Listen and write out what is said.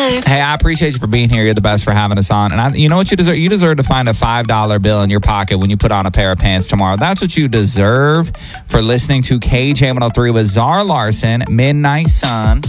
Dave. Hey, I appreciate you for being here. You're the best for having us on. And you know what you deserve? You deserve to find a $5 bill in your pocket when you put on a pair of pants tomorrow. That's what you deserve for listening to KJ103 with Czar Larson, Midnight Sun.